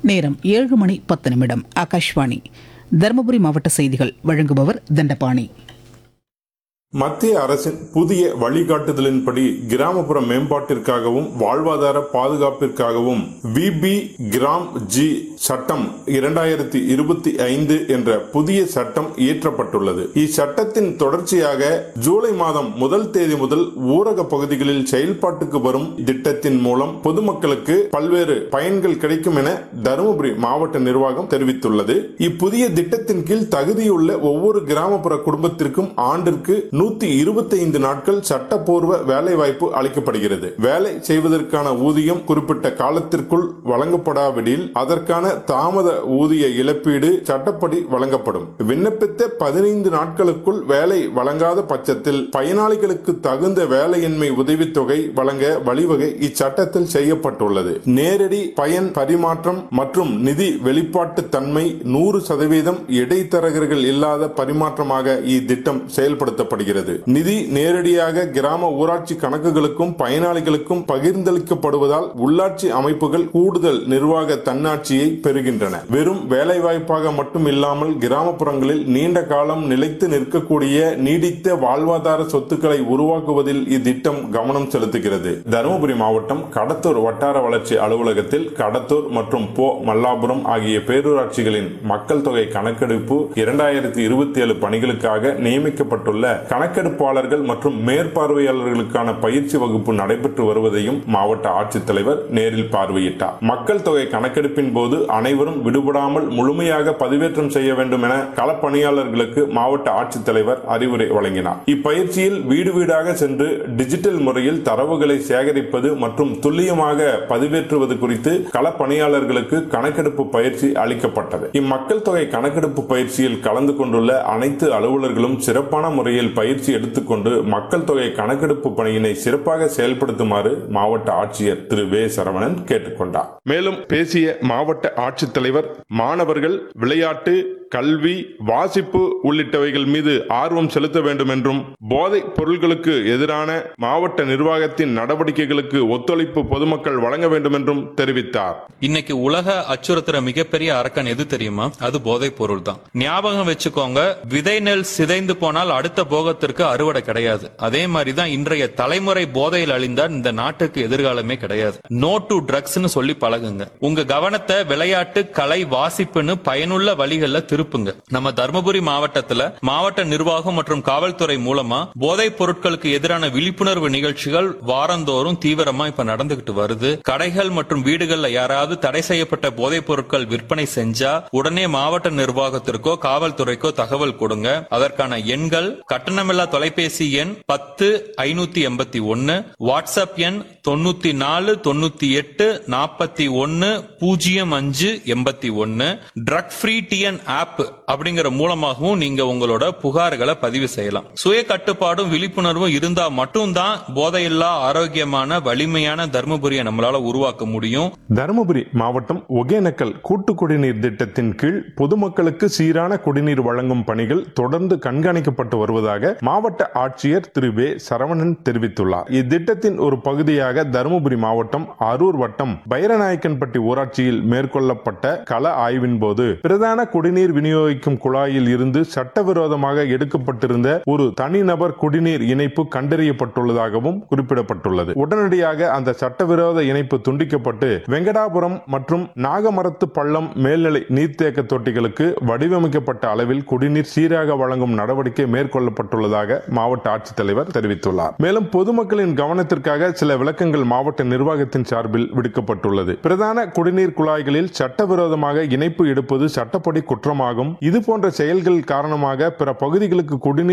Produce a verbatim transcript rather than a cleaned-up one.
நேரம் ஏழு மணி பத்து நிமிடம். ஆகாஷ்வாணி தருமபுரி மாவட்ட செய்திகள் வழங்குபவர் தண்டபாணி. மத்திய அரசின் புதிய வழிகாட்டுதலின்படி கிராமப்புற மேம்பாட்டிற்காகவும் வாழ்வாதார பாதுகாப்பிற்காகவும் விபி கிராம் ஜி சட்டம் இரண்டாயிரத்தி இருபத்தி ஐந்து என்ற புதிய சட்டம் இயற்றப்பட்டுள்ளது. இச்சட்டத்தின் தொடர்ச்சியாக ஜூலை மாதம் முதல் தேதி முதல் ஊரக பகுதிகளில் செயல்பாட்டுக்கு வரும் திட்டத்தின் மூலம் பொதுமக்களுக்கு பல்வேறு பயன்கள் கிடைக்கும் என தருமபுரி மாவட்ட நிர்வாகம் தெரிவித்துள்ளது. இப்புதிய திட்டத்தின் கீழ் தகுதியுள்ள ஒவ்வொரு கிராமப்புற குடும்பத்திற்கும் ஆண்டிற்கு நூத்தி இருபத்தி ஐந்து நாட்கள் சட்டப்பூர்வ வேலை வாய்ப்பு அளிக்கப்படுகிறது. வேலை செய்வதற்கான ஊதியம் குறிப்பிட்ட காலத்திற்குள் வழங்கப்படாவிடில் அதற்கான தாமத ஊதிய இழப்பீடு சட்டப்படி வழங்கப்படும். விண்ணப்பித்த பதினைந்து நாட்களுக்குள் வேலை வழங்காத பட்சத்தில் பயனாளிகளுக்கு தகுந்த வேலையின்மை உதவித்தொகை வழங்க வழிவகை இச்சட்டத்தில் செய்யப்பட்டுள்ளது. நேரடி பயன் பரிமாற்றம் மற்றும் நிதி வெளிப்பாட்டு தன்மை நூறு சதவீதம் இடைத்தரகர்கள் இல்லாத பரிமாற்றமாக இத்திட்டம் செயல்படுத்தப்படுகிறது. நிதி நேரடியாக கிராம ஊராட்சி கணக்குகளுக்கும் பயனாளிகளுக்கும் பகிர்ந்தளிக்கப்படுவதால் உள்ளாட்சி அமைப்புகள் கூடுதல் நிர்வாக தன்னாட்சியை பெறுகின்றன. வெறும் வேலைவாய்ப்பாக மட்டும் இல்லாமல் கிராமப்புறங்களில் நீண்ட காலம் நிலைத்து நிற்கக்கூடிய நீடித்த வாழ்வாதார சொத்துக்களை உருவாக்குவதில் இத்திட்டம் கவனம் செலுத்துகிறது. தருமபுரி மாவட்டம் கடத்தூர் வட்டார வளர்ச்சி அலுவலகத்தில் கடத்தூர் மற்றும் போ மல்லாபுரம் ஆகிய பேரூராட்சிகளின் மக்கள் தொகை கணக்கெடுப்பு இரண்டாயிரத்தி இருபத்தி ஏழு பணிகளுக்காக நியமிக்கப்பட்டுள்ள கணக்கெடுப்பாளர்கள் மற்றும் மேற்பார்வையாளர்களுக்கான பயிற்சி வகுப்பு நடைபெற்று வருவதையும் மாவட்ட ஆட்சித்தலைவர் நேரில் பார்வையிட்டார். மக்கள் தொகை கணக்கெடுப்பின் போது அனைவரும் விடுபடாமல் முழுமையாக பதிவேற்றம் செய்ய வேண்டும் என களப்பணியாளர்களுக்கு மாவட்ட ஆட்சித்தலைவர் அறிவுரை வழங்கினார். இப்பயிற்சியில் வீடு வீடாக சென்று டிஜிட்டல் முறையில் தரவுகளை சேகரிப்பது மற்றும் துல்லியமாக பதிவேற்றுவது குறித்து களப்பணியாளர்களுக்கு கணக்கெடுப்பு பயிற்சி அளிக்கப்பட்டது. இம்மக்கள் தொகை கணக்கெடுப்பு பயிற்சியில் கலந்து கொண்டுள்ள அனைத்து அலுவலர்களும் சிறப்பான முறையில் பயிற்சி எடுத்துக்கொண்டு மக்கள் தொகை கணக்கெடுப்பு பணியினை சிறப்பாக செயல்படுத்துமாறு மாவட்ட ஆட்சியர் திரு வே சரவணன் கேட்டுக்கொண்டார். மேலும் பேசிய மாவட்ட ஆட்சித்தலைவர் மாணவர்கள் விளையாட்டு, கல்வி, வாசிப்பு உள்ளிட்டவைகள் மீது ஆர்வம் செலுத்த வேண்டும் என்றும் போதைப் பொருட்களுக்கு எதிரான மாவட்ட நிர்வாகத்தின் நடவடிக்கைகளுக்கு ஒத்துழைப்பு பொதுமக்கள் வழங்க வேண்டும் என்றும் தெரிவித்தார். இன்னைக்கு உலக அச்சுறுத்துற மிகப்பெரிய அரக்கன் எது தெரியுமா? அது போதைப் பொருள் தான். ஞாபகம் வச்சுக்கோங்க, விதை நெல் சிதைந்து போனால் அடுத்த போகத்திற்கு அறுவடை கிடையாது. அதே மாதிரிதான் இன்றைய தலைமுறை போதையில் அழிந்தால் இந்த நாட்டுக்கு எதிர்காலமே கிடையாது. நோ டு ட்ரக்ஸ்னு சொல்லி பழகுங்க. உங்க கவனத்தை விளையாட்டு, கலை, வாசிப்புன்னு பயனுள்ள வழிகள்ல திருப்புங்க. நம்ம தருமபுரி மாவட்டத்துல மாவட்ட நிர்வாகம் மற்றும் காவல்துறை மூலமா போதைப் பொருட்களுக்கு எதிரான விழிப்புணர்வு நிகழ்ச்சிகள் வாரந்தோறும் தீவிரமா இப்ப நடந்துகிட்டு வருது. கடைகள் மற்றும் வீடுகள்ல யாராவது தடை செய்யப்பட்ட போதைப் பொருட்கள் விற்பனை செஞ்சா உடனே மாவட்ட நிர்வாகத்திற்கோ காவல்துறைக்கோ தகவல் கொடுங்க. அதற்கான எண்கள் கட்டணமில்லா தொலைபேசி எண் பத்து ஐநூத்தி எண்பத்தி ஒன்னு, வாட்ஸ்அப் எண் தொண்ணூத்தி நாலு தொண்ணூத்தி எட்டு நாற்பத்தி ஒன்னு பூஜ்ஜியம் அஞ்சு எண்பத்தி ஒன்னு. ட்ரக் ஃப்ரீ டிஎன் ஆப் அப்படிங்கிற மூலமாகவும் நீங்க உங்களோட புகார்களை பதிவு செய்யலாம். சுய கட்டுப்பாடும் விழிப்புணர்வும் இருந்தா மட்டும்தான் போதையில்லா ஆரோக்கியமான வலிமையான தருமபுரியை நம்மளால உருவாக்க முடியும். தருமபுரி மாவட்டம் ஒகேனக்கல் கூட்டு குடிநீர் திட்டத்தின் கீழ் பொதுமக்களுக்கு சீரான குடிநீர் வழங்கும் பணிகள் தொடர்ந்து கண்காணிக்கப்பட்டு வருவதாக மாவட்ட ஆட்சியர் திரு வே சரவணன் தெரிவித்துள்ளார். இத்திட்டத்தின் ஒரு பகுதியாக தருமபுரி மாவட்டம் அரூர் வட்டம் பைரநாயக்கன்பட்டி ஊராட்சியில் மேற்கொள்ளப்பட்ட கள ஆய்வின் போது பிரதான குடிநீர் விநியோகிக்கும் குழாயில் இருந்து சட்டவிரோதமாக எடுக்கப்பட்டிருந்த ஒரு தனிநபர் குடிநீர் இணைப்பு கண்டறியப்பட்டுள்ளதாகவும் குறிப்பிடப்பட்டுள்ளது. உடனடியாக அந்த சட்டவிரோத இணைப்பு துண்டிக்கப்பட்டு வெங்கடாபுரம் மற்றும் நாகமரத்து பள்ளம் மேல்நிலை நீர்த்தேக்க தொட்டிகளுக்கு வடிவமைக்கப்பட்ட அளவில் குடிநீர் சீராக வழங்கும் நடவடிக்கை மேற்கொள்ளப்பட்டுள்ளதாக மாவட்ட ஆட்சித்தலைவர் தெரிவித்துள்ளார். மேலும் பொதுமக்களின் கவனத்திற்காக சில விளக்கங்கள் மாவட்ட நிர்வாகத்தின் சார்பில் விடுக்கப்பட்டுள்ளது. பிரதான குடிநீர் குழாய்களில் சட்டவிரோதமாக இணைப்பு எடுப்பது சட்டப்படி குற்றமாகும். இதுபோன்ற செயல்கள் காரணமாக பிற பகுதிகளுக்கு குடிநீர்